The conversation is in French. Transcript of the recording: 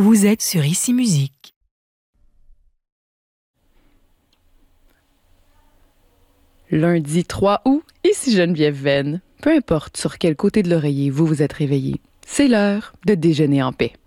Vous êtes sur Ici Musique. Lundi 3 août, ici Geneviève Venn. Peu importe sur quel côté de l'oreiller vous vous êtes réveillé, c'est l'heure de déjeuner en paix.